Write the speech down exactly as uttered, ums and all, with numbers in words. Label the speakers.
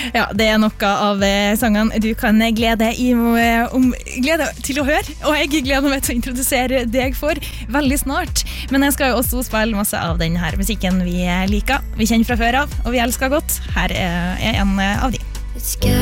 Speaker 1: Ja, det er noe av sangene du kan glede, i, om, glede til å høre, og jeg gleder meg til å introdusere deg for veldig snart. Men jeg skal jo også spille masse av den her musikken vi liker, vi kjenner fra før av, og vi elsker godt. Her er en av de.